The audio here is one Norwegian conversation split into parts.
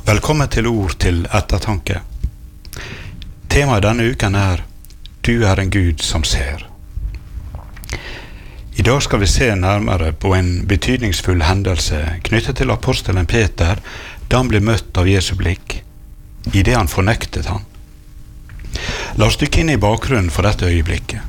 Velkommen til ord til ettertanke. Temaet denne uken «Du er en Gud som ser». I dag skal vi se nærmere på en betydningsfull hendelse knyttet til apostelen Peter da han ble møtt av Jesu blikk, i det han fornektet han. La oss dykke inn i bakgrunnen for dette øyeblikket.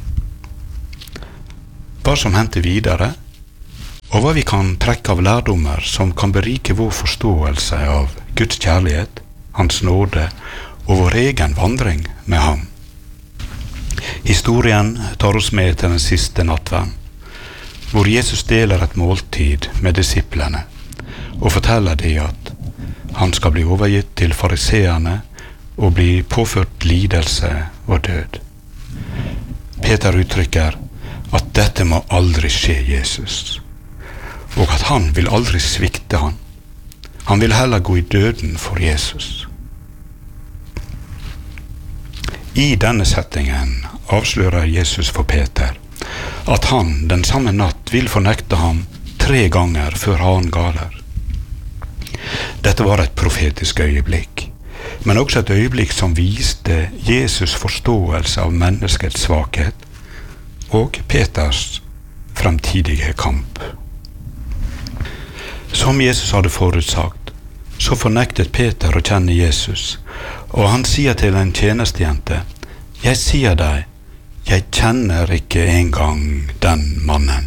Hva som hendte videre, og hva vi kan trekke av lærdommer som kan berike vår forståelse av Guds kjærlighet, hans nåde og vår egen vandring med ham. Historien tar oss med til den siste nattverden, hvor Jesus deler et måltid med disiplene og forteller de at han skal bli overgitt til fariseerne og bli påført lidelse og død. Peter uttrykker at dette må aldri skje Jesus, og at han vil aldri svikte han. Han vil heller gå i døden for Jesus. I denne settingen avslører Jesus for Peter at han den samme natt vil fornekte ham 3 ganger før han galer. Dette var et profetisk øyeblikk, men også et øyeblikk som viste Jesus forståelse av menneskets svakhet og Peters fremtidige kamp. Som Jesus hadde forutsagt, så fornektet Peter å kjenne Jesus, og han sier til en tjenestejente, «Jeg sier deg, jeg kjenner ikke engang den mannen».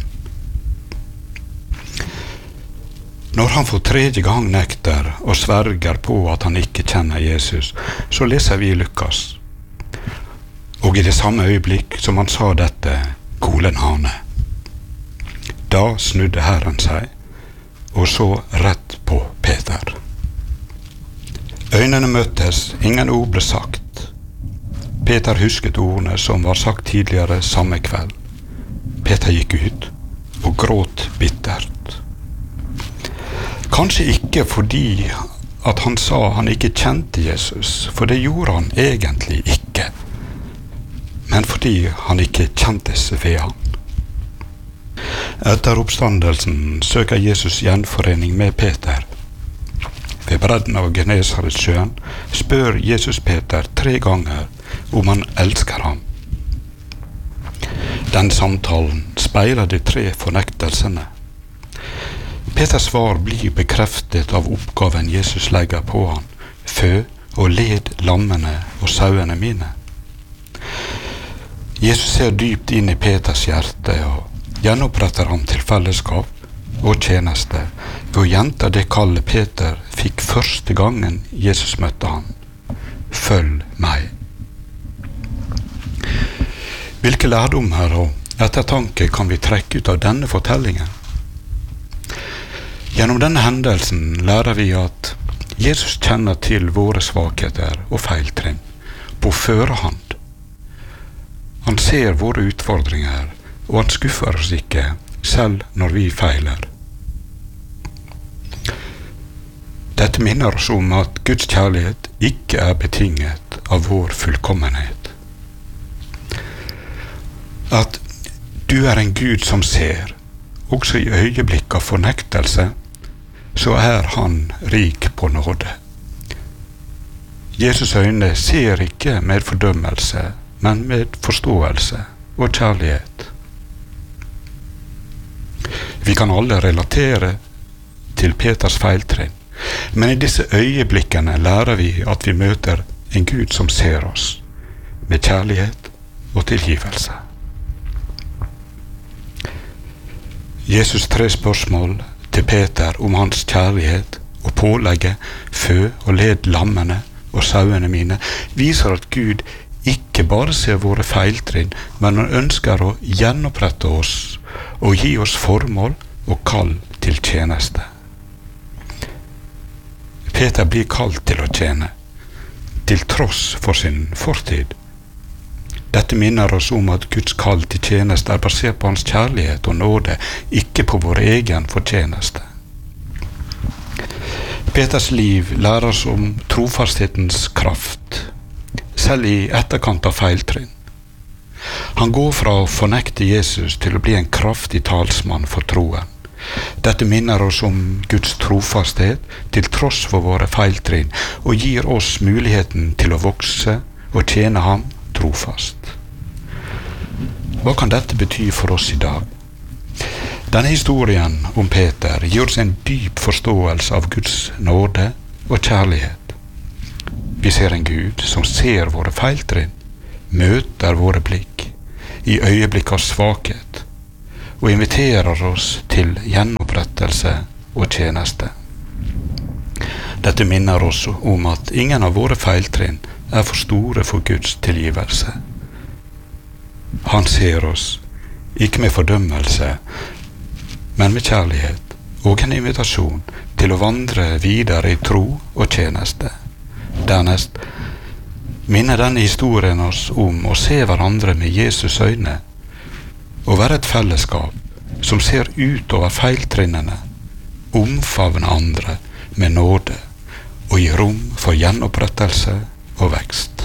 Når han for 3. gang nekter og sverger på at han ikke kjenner Jesus, så leser vi Lukas. Og i det samme øyeblikk som han sa dette, golen hane. Da snudde Herren seg, og så rett på Peter. Øynene møttes, ingen ord ble sagt. Peter husket ordene som var sagt tidligere samme kveld. Peter gikk ut og gråt bittert. Kanskje ikke fordi at han sa han ikke kjente Jesus, for det gjorde han egentlig ikke, men fordi han ikke kjentes ved han. Etter oppstandelsen søker Jesus gjenforening med Peter. Ved bredden av Genesaretsjøen spør Jesus Peter 3 ganger om han elsker ham. Den samtalen speiler de 3 fornektelsene. Peters svar blir bekreftet av oppgaven Jesus legger på han: fø og led lammene og sauene mine. Jesus ser dypt inn i Peters hjerte og gjenoppretter ham til fellesskap og tjeneste ved å gjenta det kallet Peter fikk første gangen Jesus møtte ham: følg meg. Hvilke lærdommer og ettertanke kan vi trekke ut av denne fortellingen? Gjennom denne hendelsen lærer vi at Jesus kjenner til våre svakheter og feiltrinn på førehånd. Han ser våre utfordringer, og han skuffer oss ikke, selv når vi feiler. Dette minner oss om at Guds kjærlighet ikke er betinget av vår fullkommenhet. At du er en Gud som ser, også i øyeblikk av fornektelse, så er han rik på nåde. Jesus' øyne ser ikke med fordømmelse, men med forståelse og kjærlighet. Vi kan alle relatere til Peters feiltrinn, men i disse øyeblikkene lærer vi at vi møter en Gud som ser oss, med kjærlighet og tilgivelse. Jesus 3 spørsmål til Peter om hans kjærlighet og pålegge fø og led lammene og sauene mine viser at Gud ikke bare ser våre feiltrinn, men han ønsker å gjenopprette oss og gi oss formål og kall til tjeneste. Peter blir kalt til å tjene, til tross for sin fortid. Dette minner oss om at Guds kall til tjeneste er basert på hans kjærlighet og nåde, ikke på vår egen fortjeneste. Peters liv lærer oss om trofasthetens kraft, selv i etterkant av feiltrinn. Han går fra å fornekte Jesus til å bli en kraftig talsmann for troen, Dette minner oss om Guds trofasthet til tross for våre feiltrinn, og gir oss muligheten til å vokse og tjene ham trofast. Hva kan dette bety for oss i dag? Denne historien om Peter gir oss en dyp forståelse av Guds nåde og kjærlighet. Vi ser en Gud som ser våre feiltrinn, møter våre blikk i øyeblikk av svakhet, og inviterer oss til gjenopprettelse og tjeneste. Dette minner oss om at ingen av våre feiltrinn er for store for Guds tilgivelse. Han ser oss, ikke med fordømmelse, men med kjærlighet og en invitasjon til å vandre videre i tro og tjeneste. Dernest minner denne historien oss om å se hverandre med Jesus øyne, og være et fellesskap som ser utover feiltrinnene, omfavne andre med nåde og gi rom for gjenopprettelse og vekst.